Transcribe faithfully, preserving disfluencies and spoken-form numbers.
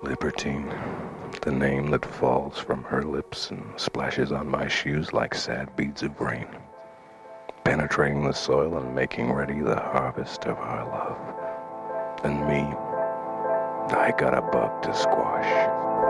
Libertine, the name that falls from her lips and splashes on my shoes like sad beads of rain, penetrating the soil and making ready the harvest of our love. And me, I got a bug to squash.